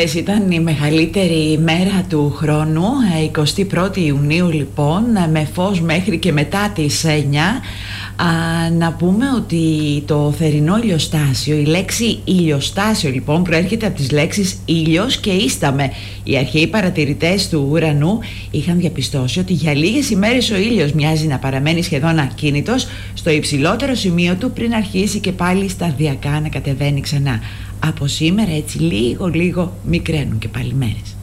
Χθες ήταν η μεγαλύτερη μέρα του χρόνου, 21η Ιουνίου λοιπόν, με φως μέχρι και μετά τις 9. Να πούμε ότι το θερινό ηλιοστάσιο, η λέξη ηλιοστάσιο λοιπόν προέρχεται από τις λέξεις ήλιος και ίσταμε. Οι αρχαίοι παρατηρητές του ουρανού είχαν διαπιστώσει ότι για λίγες ημέρες ο ήλιος μοιάζει να παραμένει σχεδόν ακίνητος στο υψηλότερο σημείο του πριν αρχίσει και πάλι σταδιακά να κατεβαίνει ξανά. Από σήμερα έτσι λίγο μικραίνουν και πάλι μέρες.